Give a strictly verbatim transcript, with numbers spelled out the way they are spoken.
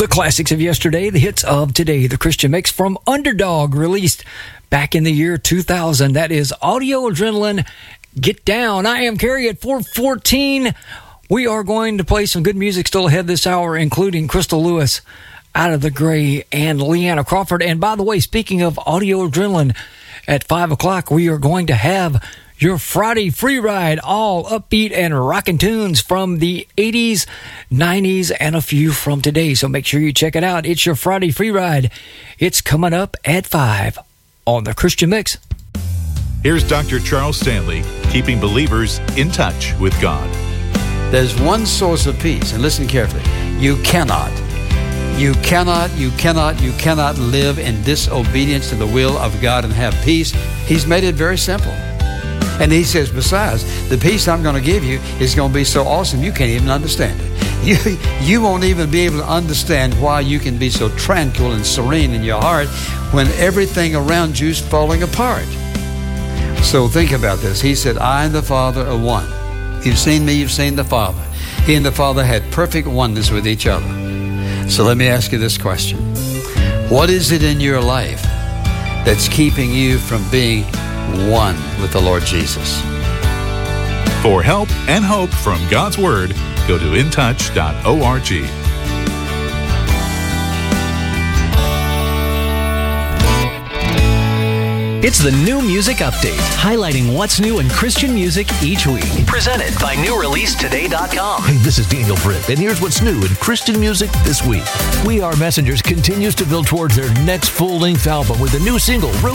The classics of yesterday, the hits of today, the Christian Mix from Underdog, released back in the year two thousand. That is Audio Adrenaline, Get Down. I am Carrie at four fourteen. We are going to play some good music still ahead this hour, including Crystal Lewis, Out of the Gray, and Leanna Crawford. And by the way, speaking of Audio Adrenaline, at five o'clock, we are going to have your Friday free ride, all upbeat and rockin' tunes from the eighties, nineties, and a few from today. So make sure you check it out. It's your Friday free ride. It's coming up at five on the Christian Mix. Here's Doctor Charles Stanley, keeping believers in touch with God. There's one source of peace, and listen carefully. You cannot, you cannot, you cannot, you cannot live in disobedience to the will of God and have peace. He's made it very simple. And he says, besides, the peace I'm going to give you is going to be so awesome you can't even understand it. You, you won't even be able to understand why you can be so tranquil and serene in your heart when everything around you is falling apart. So think about this. He said, I and the Father are one. You've seen me, you've seen the Father. He and the Father had perfect oneness with each other. So let me ask you this question. What is it in your life that's keeping you from being one with the Lord Jesus? For help and hope from God's Word, go to in touch dot org. It's the New Music Update, highlighting what's new in Christian music each week. Presented by new release today dot com. Hey, this is Daniel Britt, and here's what's new in Christian music this week. We Are Messengers continues to build towards their next full-length album with a new single, Road